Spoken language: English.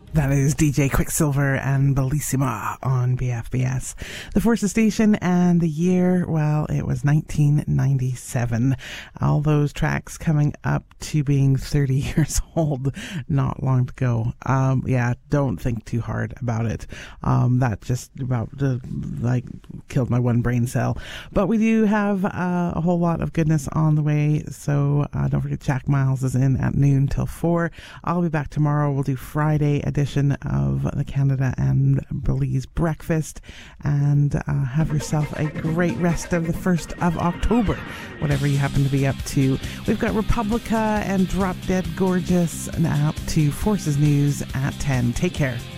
That is DJ Quicksilver and Bellissima on BFBS. The Forces Station, and the year, well, it was 1997. All those tracks coming up to being 30 years old not long to go. Yeah, don't think too hard about it. That just about killed my one brain cell. But we do have a whole lot of goodness on the way, so don't forget Jack Miles is in at noon till 4. I'll be back tomorrow. We'll do Friday edition of the Canada and Belize Breakfast, and have yourself a great rest of the 1st of October, whatever you happen to be up to. We've got Republica and Drop Dead Gorgeous, and up to Forces News at 10. Take care.